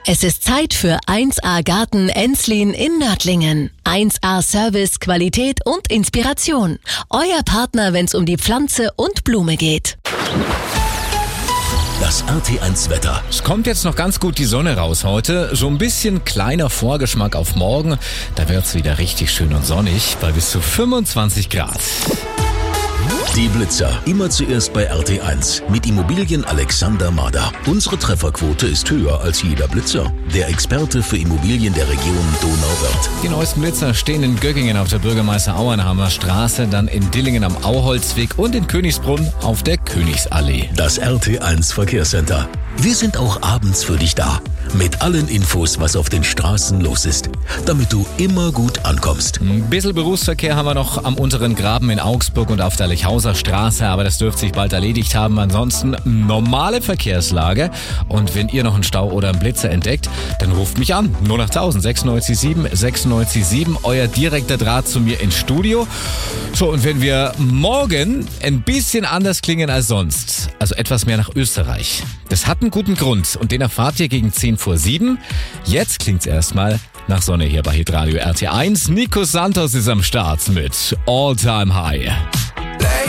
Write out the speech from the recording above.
Es ist Zeit für 1A Garten Enslin in Nördlingen. 1A Service, Qualität und Inspiration. Euer Partner, wenn es um die Pflanze und Blume geht. Das RT1 Wetter. Es kommt jetzt noch ganz gut die Sonne raus heute. So ein bisschen kleiner Vorgeschmack auf morgen. Da wird's wieder richtig schön und sonnig bei bis zu 25 Grad. Die Blitzer. Immer zuerst bei RT1 mit Immobilien Alexander Mader. Unsere Trefferquote ist höher als jeder Blitzer. Der Experte für Immobilien der Region Donauwörth. Die neuesten Blitzer stehen in Göggingen auf der Bürgermeister Auenhammer Straße, dann in Dillingen am Auholzweg und in Königsbrunn auf der Königsallee. Das RT1 Verkehrscenter. Wir sind auch abends für dich da. Mit allen Infos, was auf den Straßen los ist. Damit du immer gut ankommst. Ein bisschen Berufsverkehr haben wir noch am unteren Graben in Augsburg und auf der Lechhauser Straße, aber das dürfte sich bald erledigt haben. Ansonsten normale Verkehrslage. Und wenn ihr noch einen Stau oder einen Blitzer entdeckt, dann ruft mich an. 08000 96 96 euer direkter Draht zu mir ins Studio. So, und wenn wir morgen ein bisschen anders klingen als sonst, also etwas mehr nach Österreich, das hat einen guten Grund und den erfahrt ihr gegen 6:50. Jetzt klingt's erstmal nach Sonne hier bei Hitradio RT1. Nico Santos ist am Start mit All Time High.